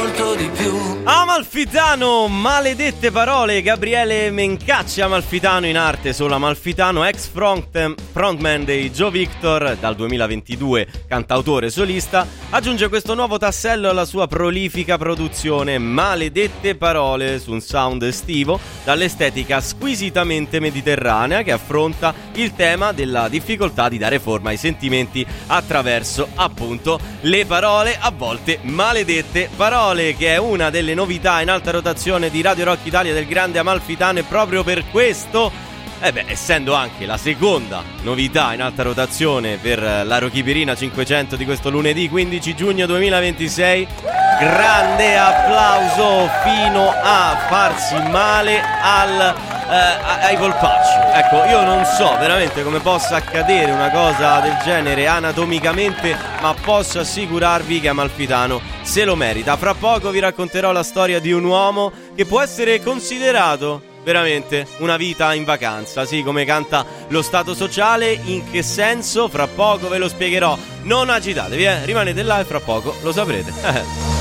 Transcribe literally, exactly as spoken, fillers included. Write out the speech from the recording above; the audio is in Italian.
molto di più. Amalfitano, maledette parole. Gabriele Mencacci Amalfitano, in arte solo Amalfitano, ex front, frontman dei Joe Victor, dal duemilaventidue cantautore solista, aggiunge questo nuovo tassello alla sua prolifica produzione. Maledette parole, su un sound estivo dall'estetica squisitamente mediterranea, che affronta il tema della difficoltà di dare forma ai sentimenti attraverso appunto le parole, a volte maledette parole, che è una delle novità in alta rotazione di Radio Rock Italia del grande Amalfitano. E proprio per questo, eh beh, essendo anche la seconda novità in alta rotazione per la Rochipirina cinquecento di questo lunedì quindici giugno duemilaventisei, grande applauso fino a farsi male al eh, ai polpacci. Ecco, io non so veramente come possa accadere una cosa del genere anatomicamente, ma posso assicurarvi che Amalfitano se lo merita. Fra poco vi racconterò la storia di un uomo che può essere considerato veramente una vita in vacanza, sì, come canta Lo Stato Sociale. In che senso? Fra poco ve lo spiegherò. Non agitatevi, eh, rimanete là e fra poco lo saprete.